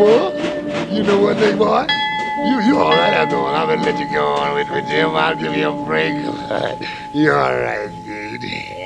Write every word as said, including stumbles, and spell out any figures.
what? You know what, big boy? You you all right after all. I'm gonna let you go on with, with Jim. I'll give you a break. You all right, dude?